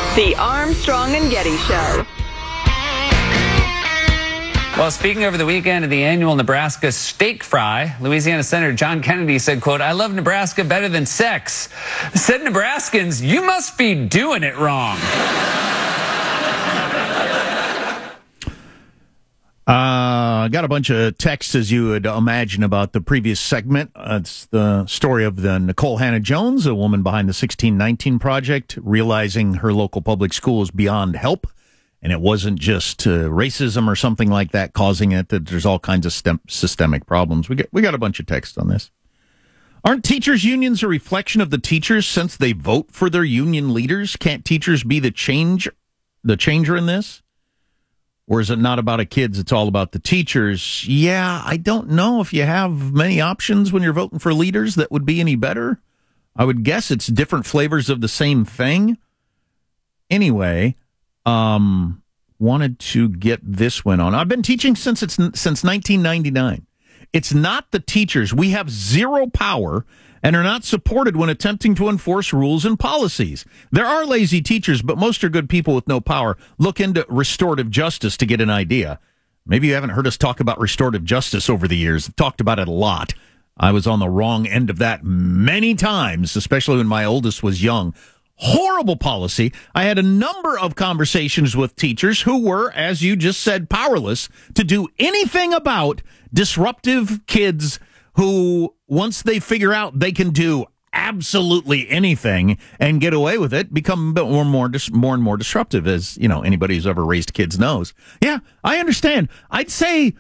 The Armstrong and Getty Show. Well, speaking over the weekend of the annual Nebraska steak fry, Louisiana Senator John Kennedy said, quote, "I love Nebraska better than sex." Said Nebraskans, "You must be doing it wrong." Got a bunch of texts, as you would imagine, about the previous segment. It's the story of the Nicole Hannah-Jones, a woman behind the 1619 Project, realizing her local public school is beyond help. And it wasn't just racism or something like that causing it, that there's all kinds of systemic problems. We got a bunch of texts on this. Aren't teachers' unions a reflection of the teachers since they vote for their union leaders? Can't teachers be the changer in this? Or is it not about the kids, it's all about the teachers? Yeah, I don't know if you have many options when you're voting for leaders that would be any better. I would guess it's different flavors of the same thing. Anyway, wanted to get this one on. I've been teaching since 1999. It's not the teachers. We have zero power and are not supported when attempting to enforce rules and policies. There are lazy teachers, but most are good people with no power. Look into restorative justice to get an idea. Maybe you haven't heard us talk about restorative justice over the years. I've talked about it a lot. I was on the wrong end of that many times, especially when my oldest was young. Horrible policy. I had a number of conversations with teachers who were, as you just said, powerless to do anything about disruptive kids who, once they figure out they can do absolutely anything and get away with it, become more and more disruptive, as you know, anybody who's ever raised kids knows. Yeah, I understand. I'd say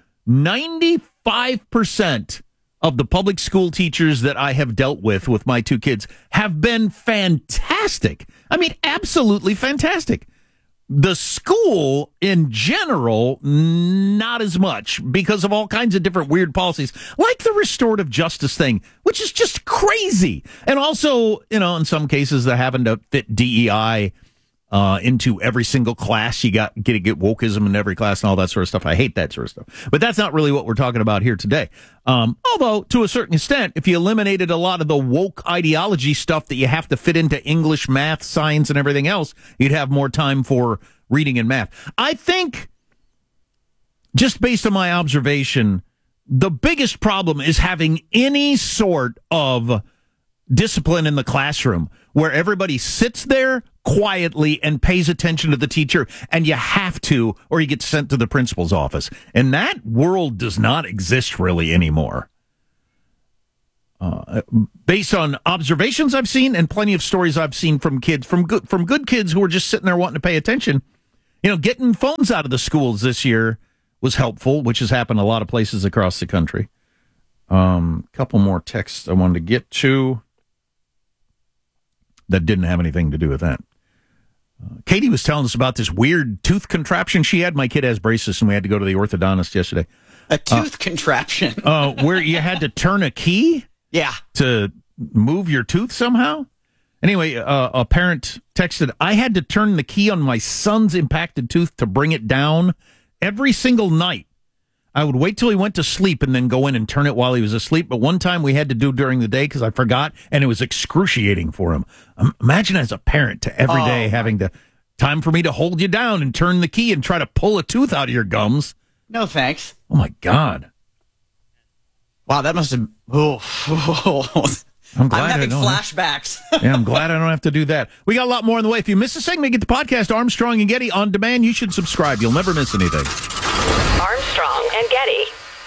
95% of the public school teachers that I have dealt with my two kids have been fantastic. I mean, absolutely fantastic. The school in general, not as much, because of all kinds of different weird policies, like the restorative justice thing, which is just crazy. And also, you know, in some cases, they're having to fit DEI into every single class. You got to get wokeism in every class and all that sort of stuff. I hate that sort of stuff. But that's not really what we're talking about here today. Although, to a certain extent, if you eliminated a lot of the woke ideology stuff that you have to fit into English, math, science, and everything else, you'd have more time for reading and math. I think, just based on my observation, the biggest problem is having any sort of discipline in the classroom where everybody sits there quietly and pays attention to the teacher, and you have to, or you get sent to the principal's office. And that world does not exist really anymore. Based on observations I've seen and plenty of stories I've seen from kids, from good kids who are just sitting there wanting to pay attention, you know, getting phones out of the schools this year was helpful, which has happened a lot of places across the country. Couple more texts I wanted to get to that didn't have anything to do with that. Katie was telling us about this weird tooth contraption she had. My kid has braces, and we had to go to the orthodontist yesterday. A tooth contraption? Where you had to turn a key? Yeah. To move your tooth somehow? Anyway, a parent texted, I had to turn the key on my son's impacted tooth to bring it down every single night. I would wait till he went to sleep and then go in and turn it while he was asleep. But one time we had to do during the day because I forgot, and it was excruciating for him. Imagine as a parent to every day having to, time for me to hold you down and turn the key and try to pull a tooth out of your gums. No, thanks. Oh, my God. Wow, that must have... I'm having flashbacks. Yeah, I'm glad I don't have to do that. We got a lot more on the way. If you miss a segment, get the podcast Armstrong and Getty on demand. You should subscribe. You'll never miss anything. Armstrong and Getty.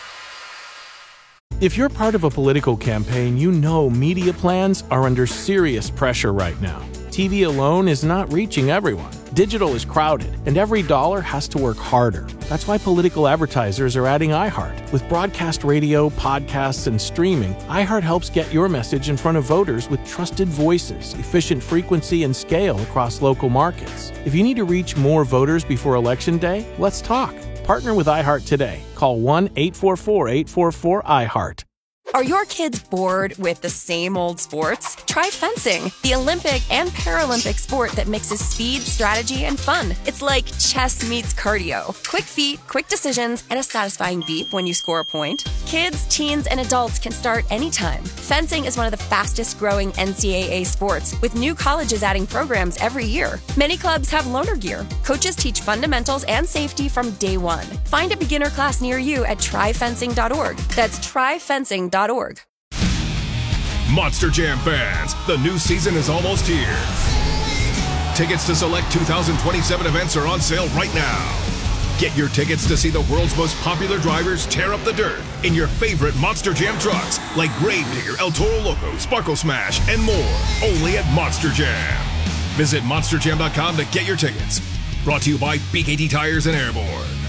If you're part of a political campaign, you know media plans are under serious pressure right now. TV alone is not reaching everyone. Digital is crowded, and every dollar has to work harder. That's why political advertisers are adding iHeart. With broadcast radio, podcasts, and streaming, iHeart helps get your message in front of voters with trusted voices, efficient frequency, and scale across local markets. If you need to reach more voters before Election Day, let's talk. Partner with iHeart today. Call 1-844-844-iHeart. Are your kids bored with the same old sports? Try fencing, the Olympic and Paralympic sport that mixes speed, strategy, and fun. It's like chess meets cardio. Quick feet, quick decisions, and a satisfying beep when you score a point. Kids, teens, and adults can start anytime. Fencing is one of the fastest growing NCAA sports, with new colleges adding programs every year. Many clubs have loaner gear. Coaches teach fundamentals and safety from day one. Find a beginner class near you at tryfencing.org. That's tryfencing.org. Monster Jam fans, the new season is almost here. Tickets to select 2027 events are on sale right now. Get your tickets to see the world's most popular drivers tear up the dirt in your favorite Monster Jam trucks like Gravedigger, El Toro Loco, Sparkle Smash, and more. Only at Monster Jam. Visit monsterjam.com to get your tickets. Brought to you by BKT Tires and Airborne.